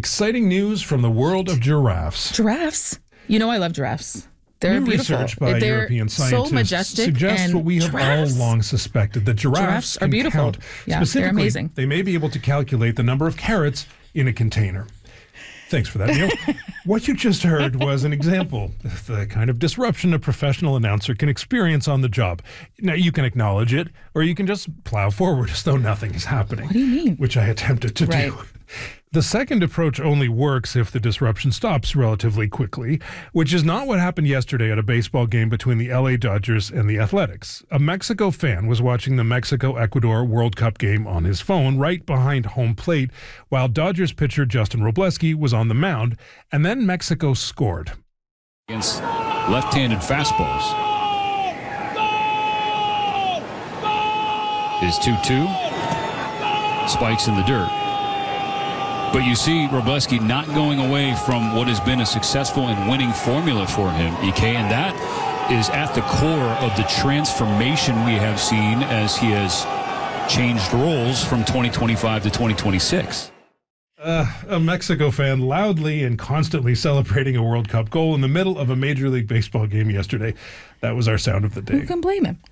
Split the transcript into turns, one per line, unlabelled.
Exciting news from the world of giraffes.
Giraffes? You know I love giraffes. They're
New
beautiful.
research by
They're
European scientists
so majestic
suggests
and
what we have
giraffes.
all long suspected, that giraffes
Are
can
beautiful.
count.
Yeah, they're
Specifically,
amazing.
they may be able to calculate the number of carrots in a container. Thanks for that, Neil. What you just heard was an example of the kind of disruption a professional announcer can experience on the job. Now, you can acknowledge it, or you can just plow forward as though nothing is happening.
What do you mean?
Which I attempted to do. The second approach only works if the disruption stops relatively quickly, which is not what happened yesterday at a baseball game between the LA Dodgers and the Athletics. A Mexico fan was watching the Mexico-Ecuador World Cup game on his phone right behind home plate while Dodgers pitcher Justin Robleski was on the mound, and then Mexico scored.
Against left-handed fastballs. Is 2-2. Spikes in the dirt. But you see Robleski not going away from what has been a successful and winning formula for him, EK, and that is at the core of the transformation we have seen as he has changed roles from 2025 to 2026.
A Mexico fan loudly and constantly celebrating a World Cup goal in the middle of a Major League Baseball game yesterday. That was our sound of the day.
Who can blame him?